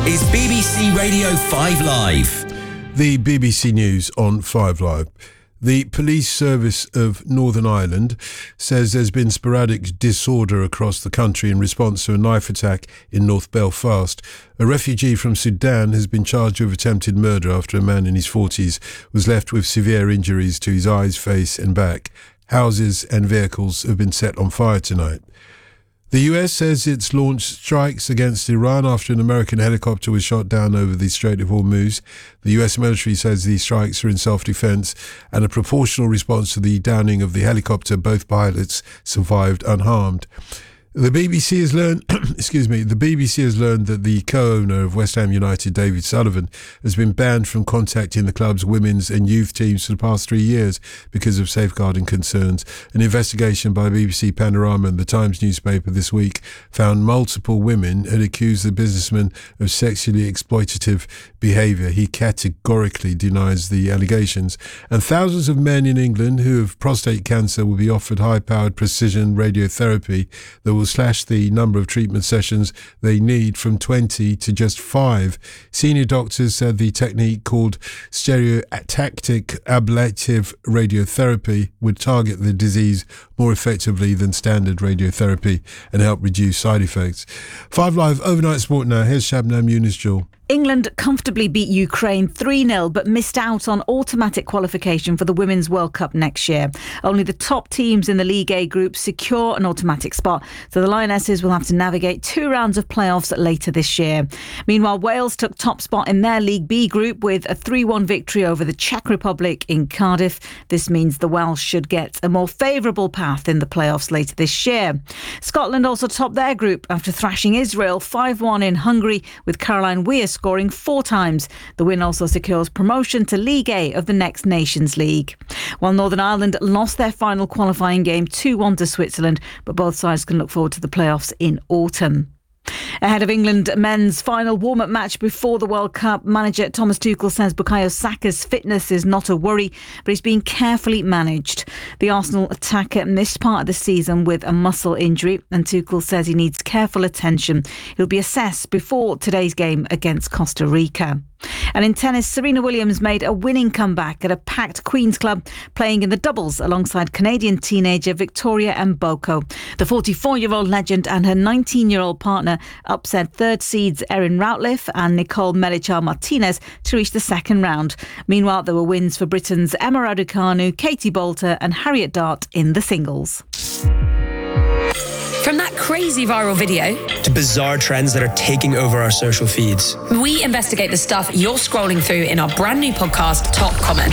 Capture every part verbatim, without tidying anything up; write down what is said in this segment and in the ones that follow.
is B B C Radio five Live. The B B C News on five Live. The police service of Northern Ireland says there's been sporadic disorder across the country in response to a knife attack in North Belfast. A refugee from Sudan has been charged with attempted murder after a man in his forties was left with severe injuries to his eyes, face and back. Houses and vehicles have been set on fire tonight. The U S says it's launched strikes against Iran after an American helicopter was shot down over the Strait of Hormuz. The U S military says these strikes are in self-defense and a proportional response to the downing of the helicopter. Both pilots survived unharmed. The B B C has learned, excuse me, the B B C has learned that the co-owner of West Ham United, David Sullivan, has been banned from contacting the club's women's and youth teams for the past three years because of safeguarding concerns. An investigation by B B C Panorama and the Times newspaper this week found multiple women had accused the businessman of sexually exploitative behaviour. He categorically denies the allegations. And thousands of men in England who have prostate cancer will be offered high-powered precision radiotherapy that will slash the number of treatment sessions they need from twenty to just five. Senior doctors said the technique, called stereotactic ablative radiotherapy, would target the disease more effectively than standard radiotherapy and help reduce side effects. five Live Overnight Sport now. Here's Shabnam Yunus-Joel. England comfortably beat Ukraine three nil but missed out on automatic qualification for the Women's World Cup next year. Only the top teams in the League A group secure an automatic spot, so the Lionesses will have to navigate two rounds of playoffs later this year. Meanwhile, Wales took top spot in their League B group with a three one victory over the Czech Republic in Cardiff. This means the Welsh should get a more favourable path in the playoffs later this year. Scotland also topped their group after thrashing Israel five one in Hungary, with Caroline Weir scoring four times. The win also secures promotion to League A of the next Nations League. While Northern Ireland lost their final qualifying game two one to Switzerland, but both sides can look forward to the playoffs in autumn. Ahead of England men's final warm-up match before the World Cup, manager Thomas Tuchel says Bukayo Saka's fitness is not a worry, but he's being carefully managed. The Arsenal attacker missed part of the season with a muscle injury, and Tuchel says he needs careful attention. He'll be assessed before today's game against Costa Rica. And in tennis, Serena Williams made a winning comeback at a packed Queen's Club, playing in the doubles alongside Canadian teenager Victoria Mboko. The forty-four-year-old legend and her nineteen-year-old partner upset third seeds Erin Routliffe and Nicole Melichar Martinez to reach the second round. Meanwhile, there were wins for Britain's Emma Raducanu, Katie Bolter and Harriet Dart in the singles. From that crazy viral video to bizarre trends that are taking over our social feeds, we investigate the stuff you're scrolling through in our brand new podcast, Top Comment.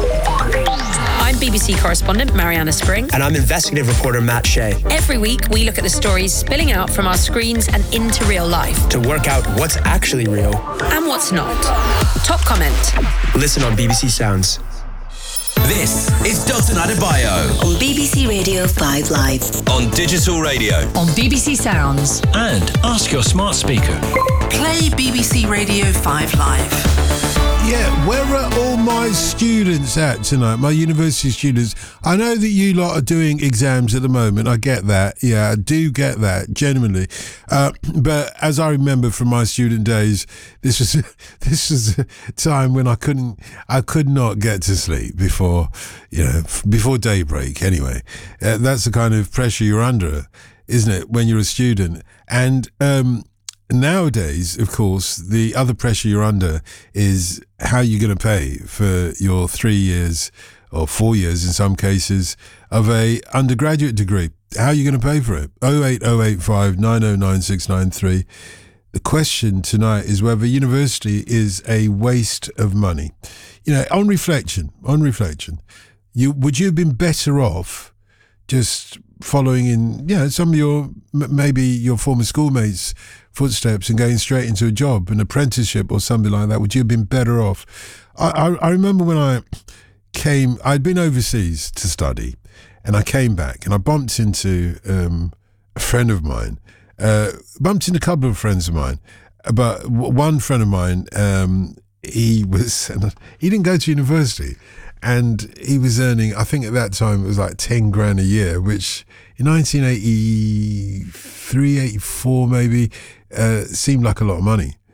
I'm B B C correspondent Mariana Spring. And I'm investigative reporter Matt Shea. Every week, we look at the stories spilling out from our screens and into real life to work out what's actually real and what's not. Top Comment. Listen on B B C Sounds. This is Dotun Adebayo on B B C Radio five Live, on digital radio, on B B C Sounds, and ask your smart speaker. Play B B C Radio five Live. Yeah, where are all my students at tonight? My university students. I know that you lot are doing exams at the moment. I get that. Yeah, I do get that, genuinely. Uh, but as I remember from my student days, this was this was a time when I couldn't, I could not get to sleep before, you know, before daybreak. Anyway, uh, that's the kind of pressure you're under, isn't it, when you're a student? And um, nowadays, of course, the other pressure you're under is how you're going to pay for your three years or four years in some cases of a undergraduate degree. How are you going to pay for it? oh eight oh eight five nine oh nine six nine three. The question tonight is whether university is a waste of money. You know, on reflection, on reflection, you would you have been better off just following in, you know, some of your, maybe your former schoolmates' footsteps and going straight into a job, an apprenticeship or something like that? Would you have been better off? I, I, I remember when I came, I'd been overseas to study, and I came back and I bumped into um, a friend of mine, uh, bumped into a couple of friends of mine, but one friend of mine, um, he was, he didn't go to university, and he was earning, I think at that time it was like ten grand a year, which in nineteen eighty-three, eighty-four maybe, uh, seemed like a lot of money.